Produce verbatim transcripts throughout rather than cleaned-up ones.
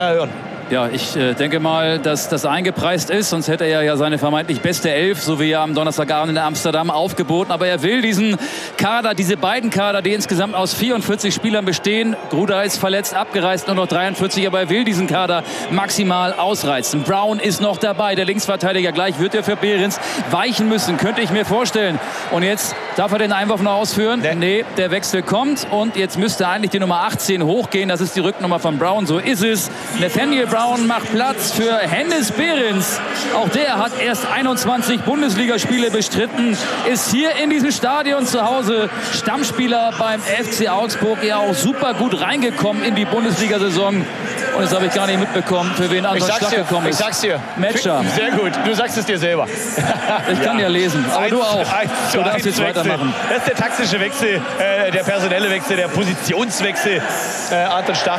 hören. Ja, ich äh, denke mal, dass das eingepreist ist. Sonst hätte er ja seine vermeintlich beste Elf, so wie er am Donnerstagabend in Amsterdam aufgeboten. Aber er will diesen Kader, diese beiden Kader, die insgesamt aus vierundvierzig Spielern bestehen. Gruda ist verletzt, abgereist, nur noch dreiundvierzig. Aber er will diesen Kader maximal ausreizen. Brown ist noch dabei, der Linksverteidiger. Gleich wird er für Behrens weichen müssen, könnte ich mir vorstellen. Und jetzt darf er den Einwurf noch ausführen. Nee, nee, der Wechsel kommt. Und jetzt müsste eigentlich die Nummer achtzehn hochgehen. Das ist die Rücknummer von Brown. So ist es. Nathaniel Brown macht Platz für Hennis Behrens. Auch der hat erst einundzwanzig Bundesligaspiele bestritten, ist hier in diesem Stadion zu Hause Stammspieler beim F C Augsburg, ja auch super gut reingekommen in die Bundesliga-Saison. Und das habe ich gar nicht mitbekommen, für wen Anton Stach gekommen ist. Ich sag's dir. Matcher. Sehr gut, du sagst es dir selber. Ich kann ja, ja lesen, aber eins, du auch. eins, du darfst jetzt Wechsel. weitermachen. Das ist der taktische Wechsel, äh, der personelle Wechsel, der Positionswechsel. Äh, Anton Stach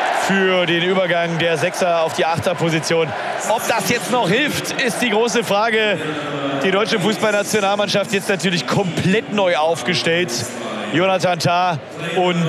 für den Übergang der Sechser auf die Achter-Position. Ob das jetzt noch hilft, ist die große Frage. Die deutsche Fußballnationalmannschaft jetzt natürlich komplett neu aufgestellt. Jonathan Tah und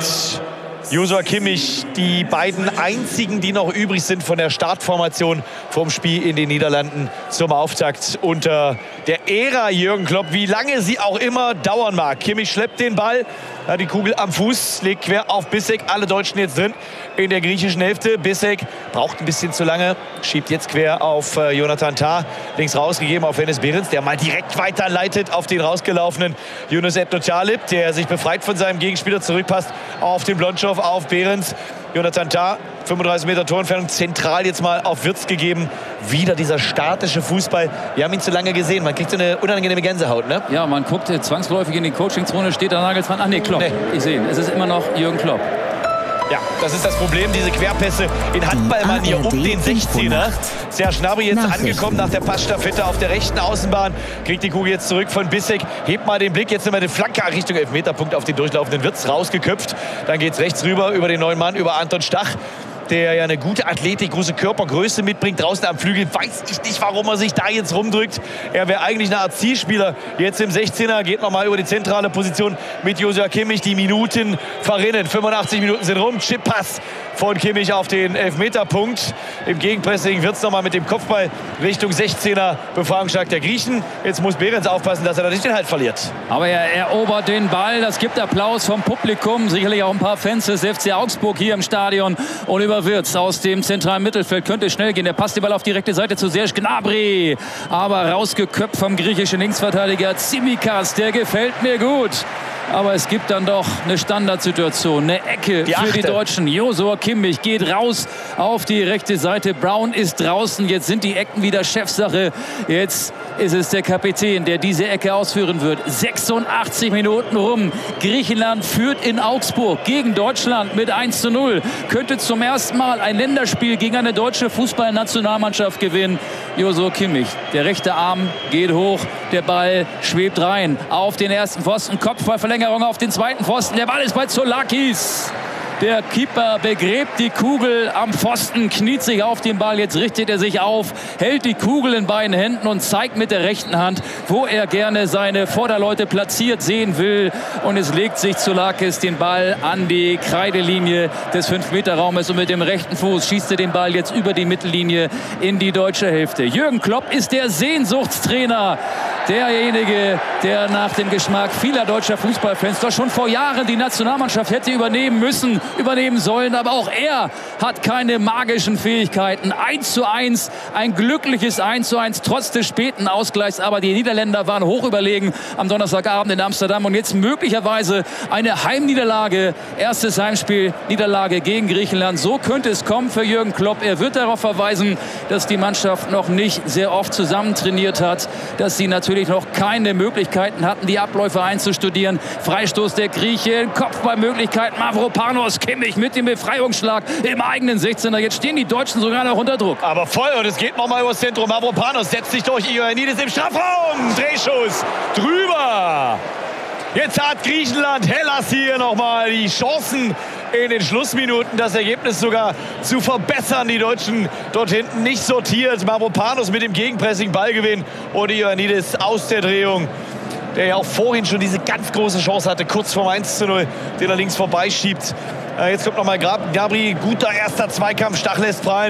Joshua Kimmich, die beiden einzigen, die noch übrig sind von der Startformation vom Spiel in den Niederlanden zum Auftakt unter der Ära Jürgen Klopp, wie lange sie auch immer dauern mag. Kimmich schleppt den Ball, hat die Kugel am Fuß, legt quer auf Bissek, alle Deutschen jetzt drin in der griechischen Hälfte. Bissek braucht ein bisschen zu lange, schiebt jetzt quer auf äh, Jonathan Tah, links rausgegeben auf Hennis Behrens, der mal direkt weiterleitet auf den rausgelaufenen Yunus Etnocalip, der sich befreit von seinem Gegenspieler, zurückpasst auf den Blondschow, auf Behrens. Jonathan Tah, fünfunddreißig Meter Torentfernung, zentral jetzt mal auf Wirtz gegeben. Wieder dieser statische Fußball. Wir haben ihn zu lange gesehen. Man kriegt so eine unangenehme Gänsehaut, ne? Ja, man guckt zwangsläufig in die Coachingzone, steht da Nagelsmann. Ach nee, Klopp. Nee. Ich sehe ihn. Es ist immer noch Jürgen Klopp. Ja, das ist das Problem, diese Querpässe in Handballmanier um den sechzehner. Serge Gnabry jetzt angekommen nach der Passstaffette auf der rechten Außenbahn. Kriegt die Kugel jetzt zurück von Bissek. Hebt mal den Blick, jetzt immer den Flanke Richtung Elfmeterpunkt auf den durchlaufenden Wirtz rausgeköpft. Dann geht es rechts rüber über den neuen Mann, über Anton Stach, der ja eine gute Athletik, große Körpergröße mitbringt. Draußen am Flügel weiß ich nicht, warum er sich da jetzt rumdrückt. Er wäre eigentlich eine Art Zielspieler. Jetzt im sechzehner, geht nochmal über die zentrale Position mit Joshua Kimmich. Die Minuten verrinnen. fünfundachtzig Minuten sind rum. Chippass von Kimmich auf den Elfmeterpunkt. Im Gegenpressing wird es nochmal mit dem Kopfball Richtung sechzehner befreiungsstark der Griechen. Jetzt muss Behrens aufpassen, dass er da nicht den Halt verliert. Aber er erobert den Ball. Das gibt Applaus vom Publikum. Sicherlich auch ein paar Fans des F C Augsburg hier im Stadion. Und über Wirtz aus dem zentralen Mittelfeld könnte schnell gehen. Der passt den Ball auf die rechte Seite zu Serge Gnabry. Aber rausgeköpft vom griechischen Linksverteidiger Tsimikas. Der gefällt mir gut. Aber es gibt dann doch eine Standardsituation, eine Ecke die für die Deutschen. Joshua Kimmich geht raus auf die rechte Seite. Brown ist draußen. Jetzt sind die Ecken wieder Chefsache. Jetzt ist es der Kapitän, der diese Ecke ausführen wird. sechsundachtzig Minuten rum. Griechenland führt in Augsburg gegen Deutschland mit eins zu null. Könnte zum ersten Mal ein Länderspiel gegen eine deutsche Fußballnationalmannschaft gewinnen. Joshua Kimmich, der rechte Arm geht hoch. Der Ball schwebt rein auf den ersten Pfosten. Kopfballverlängerung auf den zweiten Pfosten. Der Ball ist bei Zoulakis. Der Keeper begräbt die Kugel am Pfosten, kniet sich auf den Ball. Jetzt richtet er sich auf, hält die Kugel in beiden Händen und zeigt mit der rechten Hand, wo er gerne seine Vorderleute platziert sehen will. Und es legt sich Zoulakis den Ball an die Kreidelinie des fünf Meter Raumes. Und mit dem rechten Fuß schießt er den Ball jetzt über die Mittellinie in die deutsche Hälfte. Jürgen Klopp ist der Sehnsuchtstrainer. Derjenige, der nach dem Geschmack vieler deutscher Fußballfans doch schon vor Jahren die Nationalmannschaft hätte übernehmen müssen, übernehmen sollen. Aber auch er hat keine magischen Fähigkeiten. eins zu eins, ein glückliches eins zu eins, trotz des späten Ausgleichs. Aber die Niederländer waren hoch überlegen am Donnerstagabend in Amsterdam. Und jetzt möglicherweise eine Heimniederlage. Erstes Heimspiel, Niederlage gegen Griechenland. So könnte es kommen für Jürgen Klopp. Er wird darauf verweisen, dass die Mannschaft noch nicht sehr oft zusammen trainiert hat, dass sie natürlich noch keine Möglichkeiten hatten, die Abläufe einzustudieren. Freistoß der Griechen, Kopfballmöglichkeit, Mavropanos, Kimmich mit dem Befreiungsschlag im eigenen sechzehner. Jetzt stehen die Deutschen sogar noch unter Druck. Aber voll, und es geht nochmal übers Zentrum. Mavropanos setzt sich durch, Ioannidis im Strafraum. Drehschuss drüber. Jetzt hat Griechenland, Hellas hier nochmal die Chancen in den Schlussminuten, das Ergebnis sogar zu verbessern. Die Deutschen dort hinten nicht sortiert. Mavropanos mit dem Gegenpressing, Ballgewinn und Ioannidis aus der Drehung, der ja auch vorhin schon diese ganz große Chance hatte, kurz vorm eins zu null, den er links vorbeischiebt. Äh, jetzt kommt nochmal Gnabry, guter erster Zweikampf, Stach lässt frei.